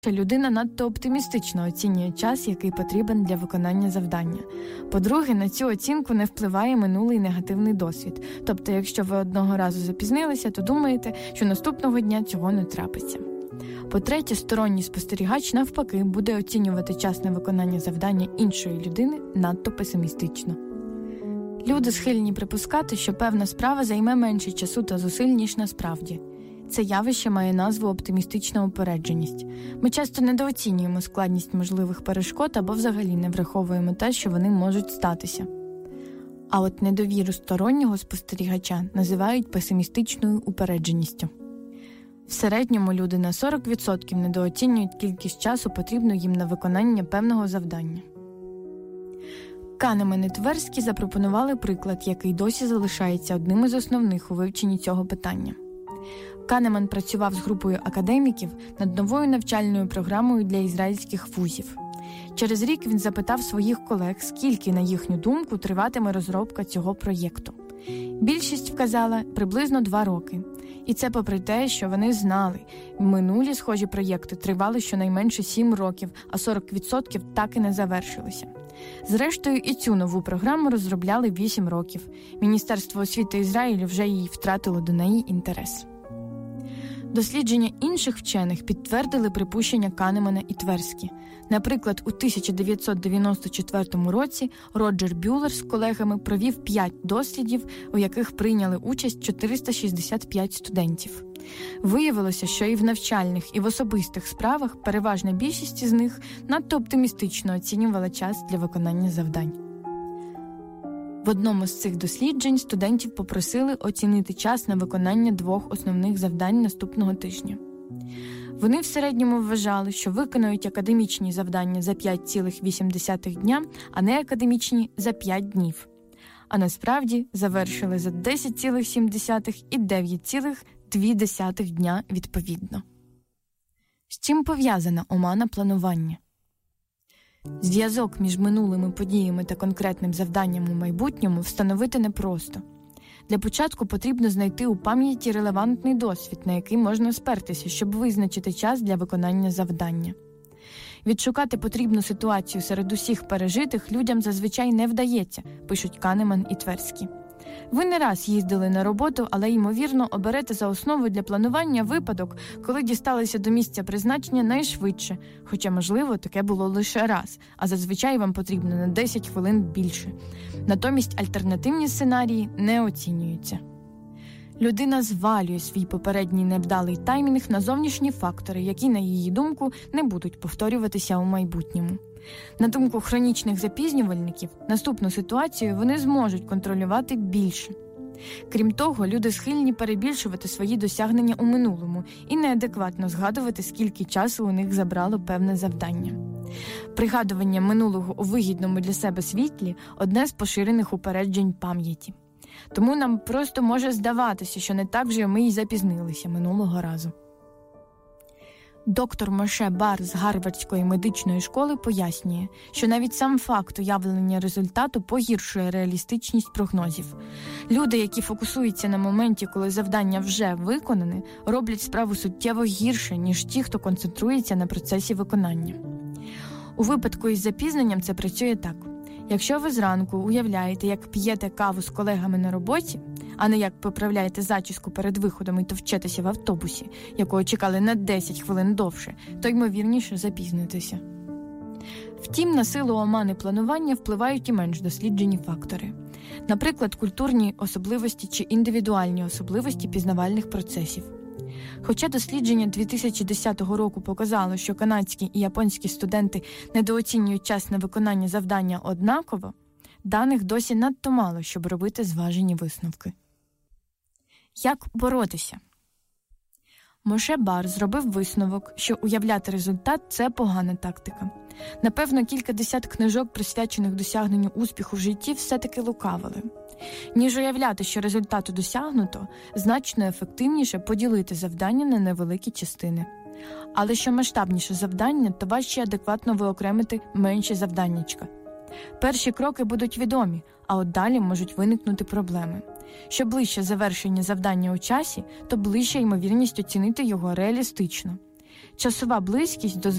Людина надто оптимістично оцінює час, який потрібен для виконання завдання. По-друге, на цю оцінку не впливає минулий негативний досвід. Тобто, якщо ви одного разу запізнилися, то думаєте, що наступного дня цього не трапиться. По-третє, сторонній спостерігач навпаки буде оцінювати час на виконання завдання іншої людини надто песимістично. Люди схильні припускати, що певна справа займе менше часу та зусиль, ніж насправді. Це явище має назву оптимістична упередженість. Ми часто недооцінюємо складність можливих перешкод або взагалі не враховуємо те, що вони можуть статися. А от недовіру стороннього спостерігача називають песимістичною упередженістю. В середньому люди на 40% недооцінюють кількість часу, потрібну їм на виконання певного завдання. Канеман і Тверський запропонували приклад, який досі залишається одним із основних у вивченні цього питання. Канеман працював з групою академіків над новою навчальною програмою для ізраїльських вузів. Через рік він запитав своїх колег, скільки, на їхню думку, триватиме розробка цього проєкту. Більшість вказала приблизно 2 роки. І це попри те, що вони знали, минулі схожі проєкти тривали щонайменше 7 років, а 40% так і не завершилися. Зрештою, і цю нову програму розробляли 8 років. Міністерство освіти Ізраїлю вже її втратило до неї інтерес. Дослідження інших вчених підтвердили припущення Канемана і Тверські. Наприклад, у 1994 році Роджер Бюллер з колегами провів 5 дослідів, у яких прийняли участь 465 студентів. Виявилося, що і в навчальних, і в особистих справах переважна більшість із них надто оптимістично оцінювала час для виконання завдань. В одному з цих досліджень студентів попросили оцінити час на виконання 2 основних завдань наступного тижня. Вони в середньому вважали, що виконують академічні завдання за 5,8 дня, а не академічні за 5 днів. А насправді завершили за 10,7 і 9,2 дня відповідно. З чим пов'язана омана планування? Зв'язок між минулими подіями та конкретним завданням у майбутньому встановити непросто. Для початку потрібно знайти у пам'яті релевантний досвід, на який можна спертися, щоб визначити час для виконання завдання. Відшукати потрібну ситуацію серед усіх пережитих людям зазвичай не вдається, пишуть Канеман і Тверські. Ви не раз їздили на роботу, але, ймовірно, оберете за основу для планування випадок, коли дісталися до місця призначення найшвидше, хоча, можливо, таке було лише раз, а зазвичай вам потрібно на 10 хвилин більше. Натомість альтернативні сценарії не оцінюються. Людина звалює свій попередній невдалий таймінг на зовнішні фактори, які, на її думку, не будуть повторюватися у майбутньому. На думку хронічних запізнювальників, наступну ситуацію вони зможуть контролювати більше. Крім того, люди схильні перебільшувати свої досягнення у минулому і неадекватно згадувати, скільки часу у них забрало певне завдання. Пригадування минулого у вигідному для себе світлі – одне з поширених упереджень пам'яті. Тому нам просто може здаватися, що не так же ми й запізнилися минулого разу. Доктор Моше Бар з Гарвардської медичної школи пояснює, що навіть сам факт уявлення результату погіршує реалістичність прогнозів. Люди, які фокусуються на моменті, коли завдання вже виконане, роблять справу суттєво гірше, ніж ті, хто концентрується на процесі виконання. У випадку із запізненням це працює так. Якщо ви зранку уявляєте, як п'єте каву з колегами на роботі, а не як поправляєте зачіску перед виходом і товчетеся в автобусі, якого чекали на 10 хвилин довше, то ймовірніше запізнитеся. Втім, на силу омани планування впливають і менш досліджені фактори. Наприклад, культурні особливості чи індивідуальні особливості пізнавальних процесів. Хоча дослідження 2010 року показало, що канадські і японські студенти недооцінюють час на виконання завдання однаково, даних досі надто мало, щоб робити зважені висновки. Як боротися? Моше Бар зробив висновок, що уявляти результат – це погана тактика. Напевно, кількадесят книжок, присвячених досягненню успіху в житті, все-таки лукавили. Ніж уявляти, що результату досягнуто, значно ефективніше поділити завдання на невеликі частини. Але що масштабніше завдання, то важче адекватно виокремити менші завданнячка. Перші кроки будуть відомі, а от далі можуть виникнути проблеми. Що ближче завершення завдання у часі, то ближче ймовірність оцінити його реалістично. Часова близькість до